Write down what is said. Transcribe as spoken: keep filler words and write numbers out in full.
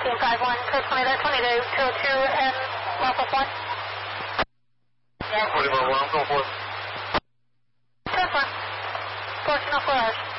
two five one, code twenty to twenty to two oh two and Norfolk one. one forty-one, I'm going for it. Two one. Fourteen oh four hours.